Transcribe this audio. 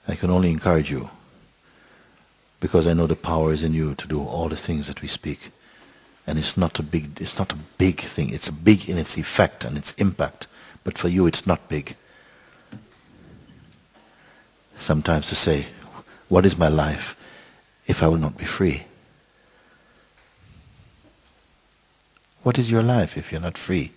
I can only encourage you because I know the power is in you to do all the things that we speak. And it's not a big thing. It's big in its effect and its impact. But for you it's not big. Sometimes to say, what is my life if I will not be free? What is your life if you're not free?